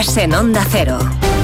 Noticias en Onda Cero.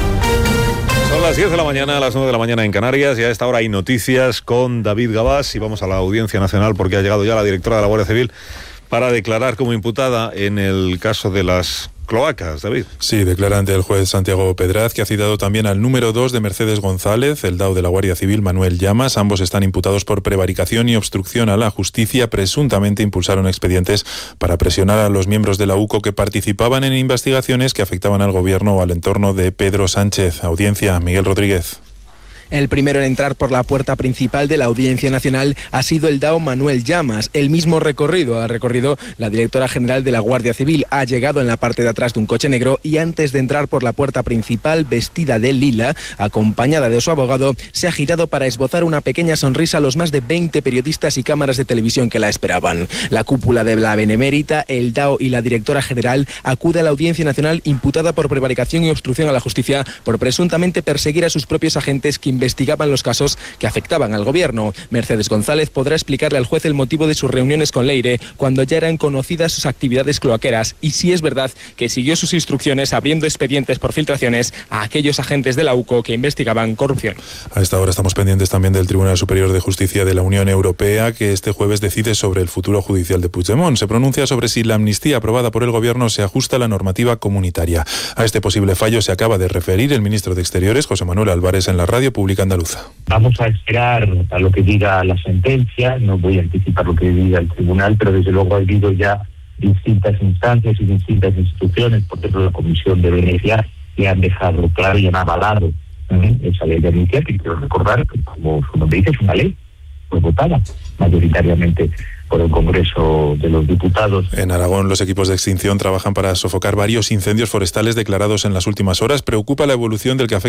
Son las 10 de la mañana, a las 9 de la mañana en Canarias, y a esta hora hay noticias con David Gabás, y vamos a la Audiencia Nacional porque ha llegado ya la directora de la Guardia Civil para declarar como imputada en el caso de las cloacas. David. Sí, declara ante el juez Santiago Pedraz, que ha citado también al número 2 de Mercedes González, el DAO de la Guardia Civil Manuel Llamas. Ambos están imputados por prevaricación y obstrucción a la justicia. Presuntamente impulsaron expedientes para presionar a los miembros de la UCO que participaban en investigaciones que afectaban al gobierno o al entorno de Pedro Sánchez. Audiencia, Miguel Rodríguez. El primero en entrar por la puerta principal de la Audiencia Nacional ha sido el DAO Manuel Llamas. El mismo recorrido ha recorrido la directora general de la Guardia Civil. Ha llegado en la parte de atrás de un coche negro y antes de entrar por la puerta principal, vestida de lila, acompañada de su abogado, se ha girado para esbozar una pequeña sonrisa a los más de 20 periodistas y cámaras de televisión que la esperaban. La cúpula de la Benemérita, el DAO y la directora general acude a la Audiencia Nacional imputada por prevaricación y obstrucción a la justicia por presuntamente perseguir a sus propios agentes que investigaban los casos que afectaban al gobierno. Mercedes González podrá explicarle al juez el motivo de sus reuniones con Leire cuando ya eran conocidas sus actividades cloaqueras y si es verdad que siguió sus instrucciones abriendo expedientes por filtraciones a aquellos agentes de la UCO que investigaban corrupción. A esta hora estamos pendientes también del Tribunal Superior de Justicia de la Unión Europea, que este jueves decide sobre el futuro judicial de Puigdemont. Se pronuncia sobre si la amnistía aprobada por el gobierno se ajusta a la normativa comunitaria. A este posible fallo se acaba de referir el ministro de Exteriores, José Manuel Álvarez, en la radio pública andaluza. Vamos a esperar a lo que diga la sentencia, no voy a anticipar lo que diga el tribunal, pero desde luego ha habido ya distintas instancias y distintas instituciones, por ejemplo la Comisión de Venecia, que han dejado claro y han avalado esa ley de amnistía, que quiero recordar que, como su nombre dice, es una ley, fue votada mayoritariamente por el Congreso de los Diputados. En Aragón, los equipos de extinción trabajan para sofocar varios incendios forestales declarados en las últimas horas. Preocupa la evolución del que afecta